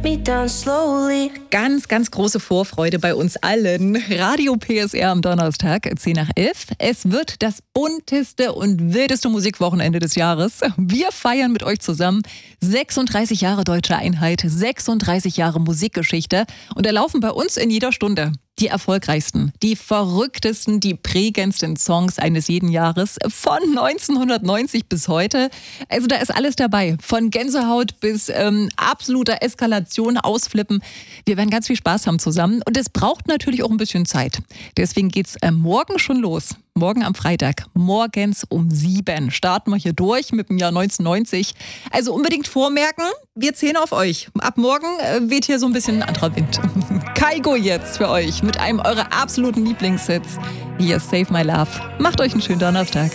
get me down slowly. Ganz, ganz große Vorfreude bei uns allen. Radio PSR am Donnerstag, 10 nach 11. Es wird das bunteste und wildeste Musikwochenende des Jahres. Wir feiern mit euch zusammen 36 Jahre Deutsche Einheit, 36 Jahre Musikgeschichte und erlaufen bei uns in jeder Stunde die erfolgreichsten, die verrücktesten, die prägendsten Songs eines jeden Jahres von 1990 bis heute. Also da ist alles dabei, von Gänsehaut bis absoluter Eskalation, Ausflippen. Wir werden ganz viel Spaß haben zusammen und es braucht natürlich auch ein bisschen Zeit. Deswegen geht's morgen schon los. Morgen am Freitag, morgens um 7 starten wir hier durch mit dem Jahr 1990. Also unbedingt vormerken, wir zählen auf euch. Ab morgen weht hier so ein bisschen ein anderer Wind. Kygo jetzt für euch mit einem eurer absoluten Lieblingshits. Hier, Save My Love. Macht euch einen schönen Donnerstag.